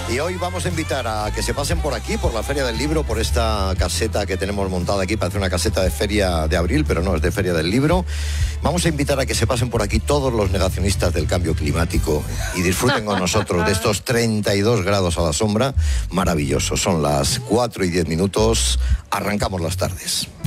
Y hoy vamos a invitar a que se pasen por aquí, por la Feria del Libro, por esta caseta que tenemos montada aquí. Parece una caseta de Feria de Abril, pero no, es de Feria del Libro. Vamos a invitar a que se pasen por aquí todos los negacionistas del cambio climático y disfruten con nosotros de estos 32 grados a la sombra. Maravilloso. Son las 4:10. Arrancamos las tardes.